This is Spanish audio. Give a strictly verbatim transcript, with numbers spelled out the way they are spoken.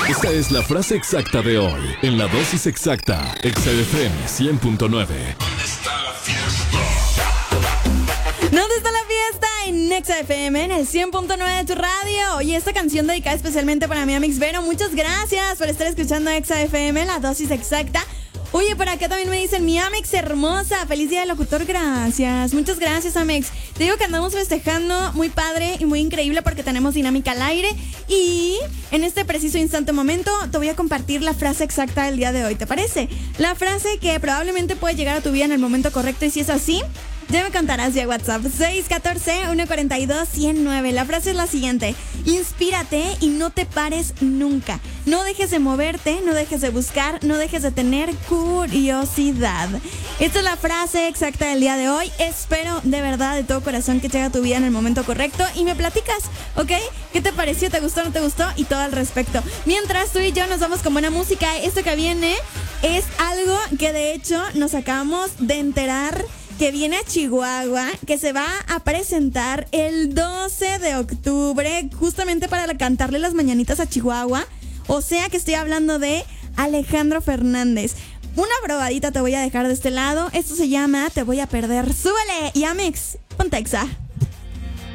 Esta es la frase exacta de hoy, en la dosis exacta, Exa F M cien punto nueve. ¿Dónde está la fiesta? ¿Dónde está la fiesta? En Exa F M, en el cien punto nueve de tu radio. Y esta canción dedicada especialmente para mi Amix Vero. Muchas gracias por estar escuchando Exa F M, la dosis exacta. Oye, por acá también me dicen, mi Amix hermosa, feliz día del locutor, gracias. Muchas gracias, Amix. Te digo que andamos festejando muy padre y muy increíble porque tenemos dinámica al aire. Y en este preciso instante momento te voy a compartir la frase exacta del día de hoy, ¿te parece? La frase que probablemente puede llegar a tu vida en el momento correcto, y si es así, ya me contarás vía WhatsApp seis uno cuatro, uno cuatro dos, uno cero nueve. La frase es la siguiente: inspírate y no te pares nunca. No dejes de moverte, no dejes de buscar, no dejes de tener curiosidad. Esta es la frase exacta del día de hoy. Espero de verdad, de todo corazón, que llegue a tu vida en el momento correcto y me platicas, ¿ok? ¿Qué te pareció? ¿Te gustó? ¿No te gustó? Y todo al respecto. Mientras tú y yo nos vamos con buena música. Esto que viene es algo que de hecho nos acabamos de enterar que viene a Chihuahua, que se va a presentar el doce de octubre, justamente para cantarle las mañanitas a Chihuahua. O sea que estoy hablando de Alejandro Fernández. Una probadita te voy a dejar de este lado. Esto se llama Te Voy a Perder. ¡Súbele! Y Amix, ponte Exa.